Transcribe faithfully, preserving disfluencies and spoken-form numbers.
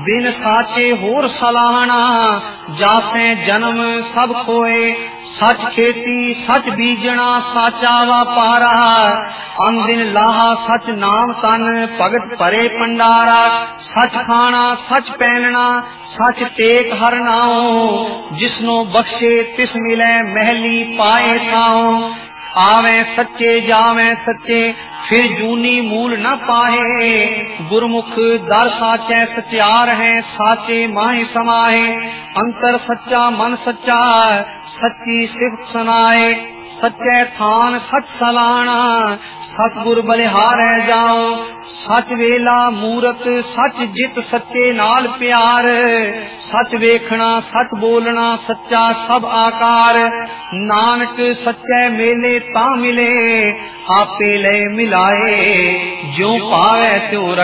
बिन साचे होर सलाहना, जासे जन्म सब खोए। सच खेती सच बीजना, साचा वापारा। अंदिन लाहा सच नाम तन, भगत भरे भंडारा। सच खाना सच पहनना, सच टेक हर नाओ। जिसनो बख्शे तिस मिले, महली पाए थाओ। आवे सच्चे जावे सच्चे, फिर जूनी मूल न पाए। गुरमुख दर साचे सत्यार है, साचे माहे समाए। अंतर सच्चा मन सच्चा, सच्ची सिफत सुनाए। सच्चे थान सच सलाना, सतगुर बलिहारै जाओ। सच वेला मूरत सच जित, सच्चे नाल प्यार। सच वेखना सच बोलना, सच्चा सब आकार। नानक सच्चे मेले ता मिले, आपे ले मिलाए। ज्यों पावे त्यों